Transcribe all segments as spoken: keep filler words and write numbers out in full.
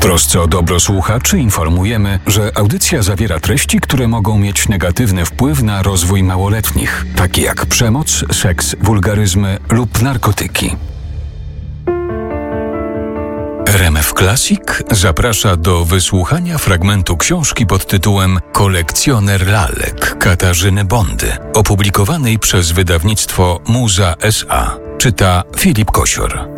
trosce o dobro słuchaczy informujemy, że audycja zawiera treści, które mogą mieć negatywny wpływ na rozwój małoletnich, takie jak przemoc, seks, wulgaryzmy lub narkotyki. R M F Classic zaprasza do wysłuchania fragmentu książki pod tytułem Kolekcjoner lalek Katarzyny Bondy, opublikowanej przez wydawnictwo Muza S A. Czyta Filip Kosior.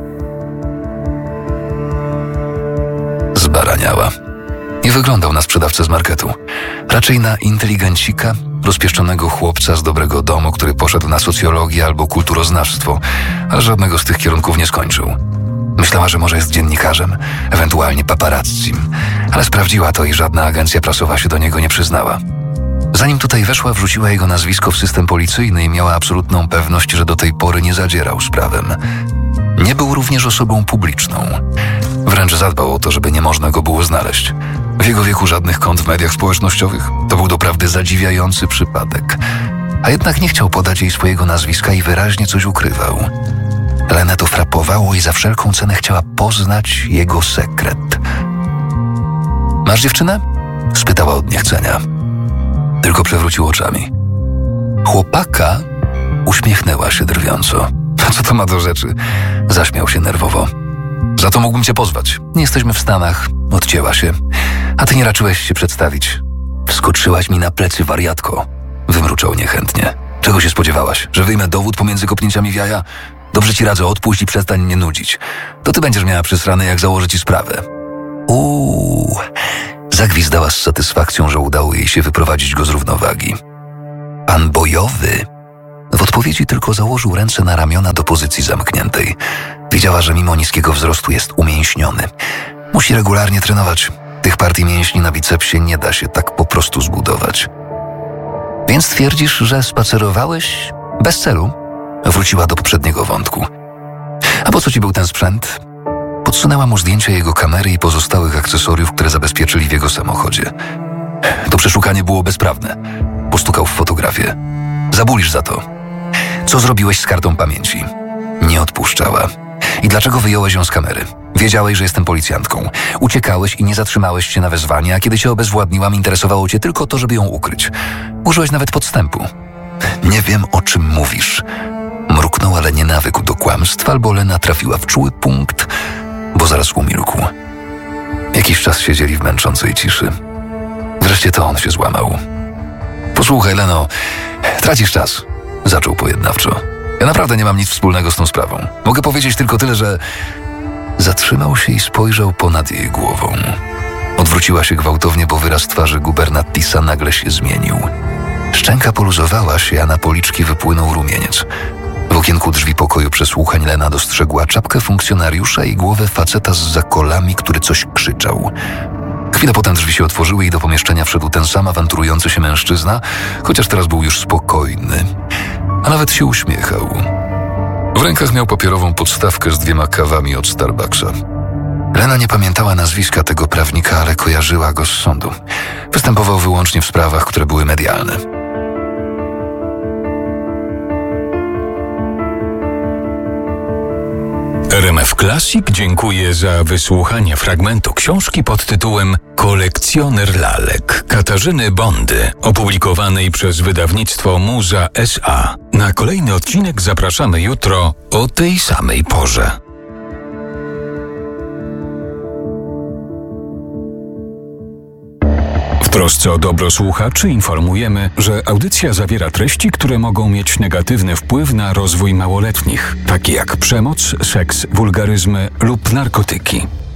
Zbaraniała. Nie wyglądał na sprzedawcę z marketu. Raczej na inteligencika, rozpieszczonego chłopca z dobrego domu, który poszedł na socjologię albo kulturoznawstwo, ale żadnego z tych kierunków nie skończył. Myślała, że może jest dziennikarzem, ewentualnie paparazzim, ale sprawdziła to i żadna agencja prasowa się do niego nie przyznała. Zanim tutaj weszła, wrzuciła jego nazwisko w system policyjny i miała absolutną pewność, że do tej pory nie zadzierał z prawem. Nie był również osobą publiczną. Wręcz zadbał o to, żeby nie można go było znaleźć. W jego wieku żadnych kont w mediach społecznościowych. To był doprawdy zadziwiający przypadek. A jednak nie chciał podać jej swojego nazwiska i wyraźnie coś ukrywał. Lenę to frapowało i za wszelką cenę chciała poznać jego sekret. Masz dziewczynę? Spytała od niechcenia. Tylko przewrócił oczami. Chłopaka uśmiechnęła się drwiąco. Co to ma do rzeczy? Zaśmiał się nerwowo. Za to mógłbym cię pozwać. Nie jesteśmy w Stanach. Odcięła się. A ty nie raczyłeś się przedstawić. Wskoczyłaś mi na plecy, wariatko. Wymruczał niechętnie. Czego się spodziewałaś? Że wyjmę dowód pomiędzy kopnięciami w jaja? Dobrze ci radzę, odpuść i przestań mnie nudzić. To ty będziesz miała przesrane, jak założę ci sprawę. Uuu. Zagwizdała z satysfakcją, że udało jej się wyprowadzić go z równowagi. Pan bojowy? W odpowiedzi tylko założył ręce na ramiona do pozycji zamkniętej. Wiedziała, że mimo niskiego wzrostu jest umięśniony. Musi regularnie trenować. Tych partii mięśni na bicepsie nie da się tak po prostu zbudować. Więc twierdzisz, że spacerowałeś bez celu? Wróciła do poprzedniego wątku. A po co ci był ten sprzęt? Podsunęła mu zdjęcia jego kamery i pozostałych akcesoriów, które zabezpieczyli w jego samochodzie. To przeszukanie było bezprawne. Postukał w fotografię. Zabulisz za to. Co zrobiłeś z kartą pamięci? Nie odpuszczała. I dlaczego wyjąłeś ją z kamery? Wiedziałeś, że jestem policjantką. Uciekałeś i nie zatrzymałeś się na wezwanie, a kiedy cię obezwładniłam, interesowało cię tylko to, żeby ją ukryć. Użyłeś nawet podstępu. Nie wiem, o czym mówisz. Mruknął, ale nie nawykł do kłamstw, albo Lena trafiła w czuły punkt, bo zaraz umilkł. Jakiś czas siedzieli w męczącej ciszy. Wreszcie to on się złamał. Posłuchaj, Leno, tracisz czas. Zaczął pojednawczo. Ja naprawdę nie mam nic wspólnego z tą sprawą. Mogę powiedzieć tylko tyle, że... Zatrzymał się i spojrzał ponad jej głową. Odwróciła się gwałtownie, bo wyraz twarzy Gubernattisa nagle się zmienił. Szczęka poluzowała się, a na policzki wypłynął rumieniec. W okienku drzwi pokoju przesłuchań Lena dostrzegła czapkę funkcjonariusza i głowę faceta z zakolami, który coś krzyczał. Chwilę potem drzwi się otworzyły i do pomieszczenia wszedł ten sam awanturujący się mężczyzna, chociaż teraz był już spokojny, a nawet się uśmiechał. W rękach miał papierową podstawkę z dwiema kawami od Starbucksa. Lena nie pamiętała nazwiska tego prawnika, ale kojarzyła go z sądu. Występował wyłącznie w sprawach, które były medialne. R M F Classic dziękuję za wysłuchanie fragmentu książki pod tytułem Kolekcjoner lalek Katarzyny Bondy, opublikowanej przez wydawnictwo Muza S A. Na kolejny odcinek zapraszamy jutro o tej samej porze. W trosce o dobro słuchaczy informujemy, że audycja zawiera treści, które mogą mieć negatywny wpływ na rozwój małoletnich, takie jak przemoc, seks, wulgaryzmy lub narkotyki.